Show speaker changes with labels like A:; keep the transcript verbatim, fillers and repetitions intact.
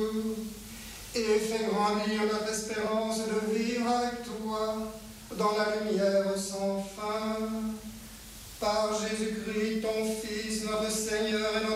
A: et fais grandir notre espérance de vivre avec toi dans la lumière sans fin. Par Jésus-Christ, ton Fils, notre Seigneur et